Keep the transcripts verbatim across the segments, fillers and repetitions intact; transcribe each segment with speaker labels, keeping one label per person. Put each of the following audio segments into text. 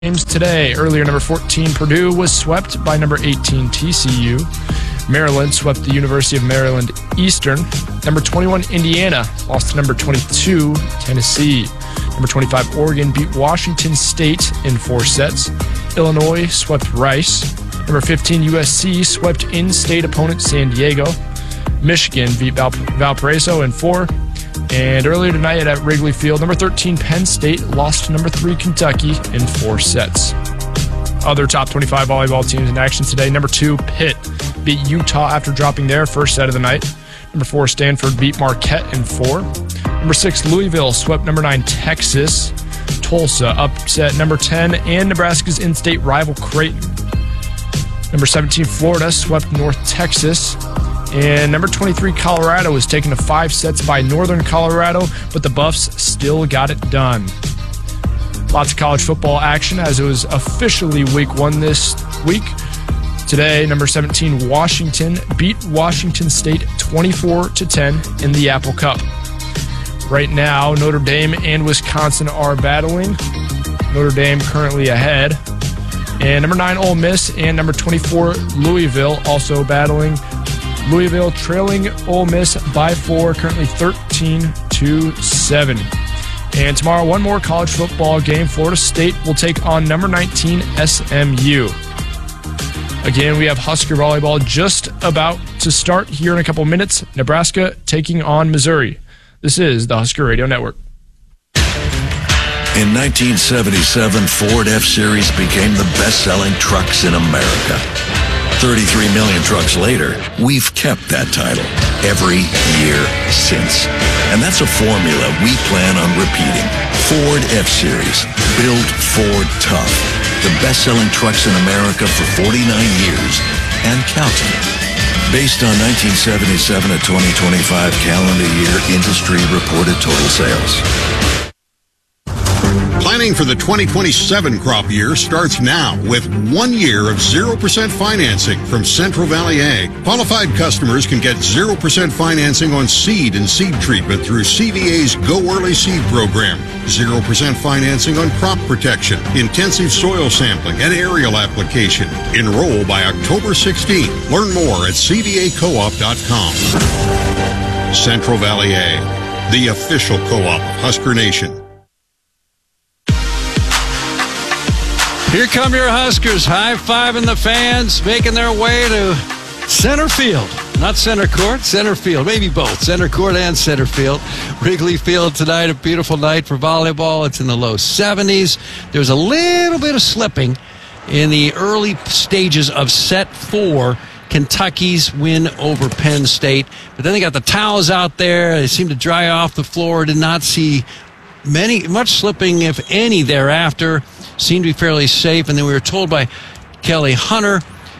Speaker 1: Games today. Earlier, number fourteen Purdue was swept by number eighteen T C U. Maryland swept the University of Maryland Eastern. Number twenty-one Indiana lost to number twenty-two Tennessee. Number twenty-five Oregon beat Washington State in four sets. Illinois swept Rice. Number fifteen U S C swept in-state opponent San Diego. Michigan beat Val- Valparaiso in four. And earlier tonight at Wrigley Field, number thirteen Penn State lost to number three Kentucky in four sets. Other top twenty-five volleyball teams in action today. Number two Pitt beat Utah after dropping their first set of the night. Number four Stanford beat Marquette in four. Number six Louisville swept number nine Texas. Tulsa upset number ten and Nebraska's in-state rival Creighton. Number seventeen Florida swept North Texas. And number twenty-three, Colorado, was taken to five sets by Northern Colorado, but the Buffs still got it done. Lots of college football action as it was officially week one this week. Today, number seventeen, Washington beat Washington State twenty-four to ten in the Apple Cup. Right now, Notre Dame and Wisconsin are battling. Notre Dame currently ahead. And number nine, Ole Miss, and number twenty-four, Louisville, also battling. Louisville trailing Ole Miss by four, currently thirteen to seven. And tomorrow, one more college football game. Florida State will take on number nineteen S M U. Again, we have Husker volleyball just about to start here in a couple minutes. Nebraska taking on Missouri. This is the Husker Radio Network.
Speaker 2: In nineteen seventy-seven, Ford F-Series became the best-selling trucks in America. thirty-three million trucks later, we've kept that title every year since. And that's a formula we plan on repeating. Ford F-Series, built Ford tough. The best-selling trucks in America for forty-nine years and counting. Based on nineteen seventy-seven to twenty twenty-five calendar year industry reported total sales.
Speaker 3: Planning for the twenty twenty-seven crop year starts now with one year of zero percent financing from Central Valley Ag. Qualified customers can get zero percent financing on seed and seed treatment through C V A's Go Early Seed program. zero percent financing on crop protection, intensive soil sampling, and aerial application. Enroll by October sixteenth. Learn more at c v a co op dot com. Central Valley Ag, the official co-op of Husker Nation.
Speaker 4: Here come your Huskers, high-fiving the fans, making their way to center field. Not center court, center field, maybe both, center court and center field. Wrigley Field tonight, a beautiful night for volleyball. It's in the low seventies. There's a little bit of slipping in the early stages of set four, Kentucky's win over Penn State. But then they got the towels out there. They seem to dry off the floor. Did not see many much slipping, if any, thereafter. Seemed to be fairly safe. And then we were told by Kelly Hunter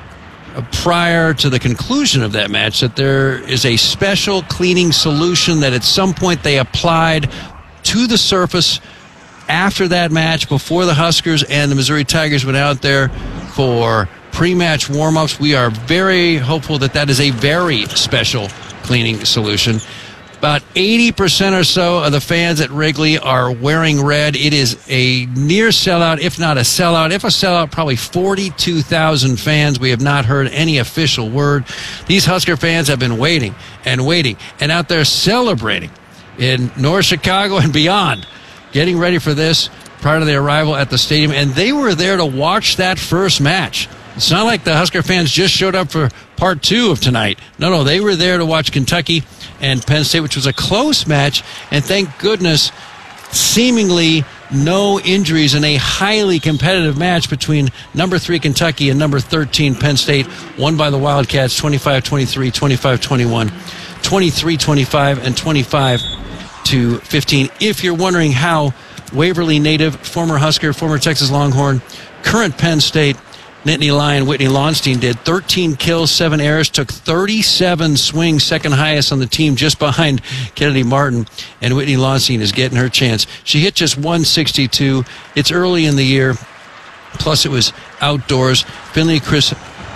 Speaker 4: uh, prior to the conclusion of that match that there is a special cleaning solution that at some point they applied to the surface after that match, before the Huskers and the Missouri Tigers went out there for pre-match warm-ups. We are very hopeful that that is a very special cleaning solution. About eighty percent or so of the fans at Wrigley are wearing red. It is a near sellout, if not a sellout. If a sellout, probably forty-two thousand fans. We have not heard any official word. These Husker fans have been waiting and waiting and out there celebrating in North Chicago and beyond, getting ready for this prior to their arrival at the stadium. And they were there to watch that first match. It's not like the Husker fans just showed up for part two of tonight. No, no, they were there to watch Kentucky and Penn State, which was a close match. And thank goodness, seemingly no injuries in a highly competitive match between number three Kentucky and number thirteen Penn State, won by the Wildcats twenty-five twenty-three, twenty-five twenty-one, twenty-three twenty-five, and twenty-five to fifteen. If you're wondering how Waverly native, former Husker, former Texas Longhorn, current Penn State Nittany Lion Whitney Launstein did, thirteen kills, seven errors, took thirty-seven swings, second highest on the team, just behind Kennedy Martin. And Whitney Launstein is getting her chance. She hit just one sixty-two. It's early in the year, plus it was outdoors. Finley Chris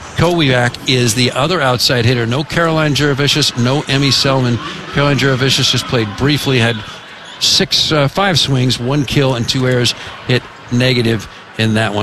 Speaker 4: Kowiak is the other outside hitter. No Caroline Juravicius, no Emmy Selman. Caroline Juravicius just played briefly, had six, uh, five swings, one kill, and two errors, hit negative in that one.